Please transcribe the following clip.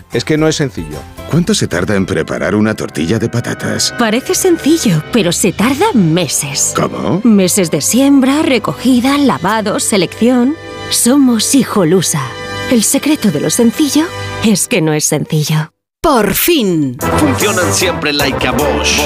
es que no es sencillo. ¿Cuánto se tarda en preparar una tortilla de patatas? Parece sencillo, pero se tarda meses. ¿Cómo? Meses de siembra, recogida, lavado, selección. Somos Hijolusa. El secreto de lo sencillo es que no es sencillo. ¡Por fin! Funcionan siempre like a Bosch.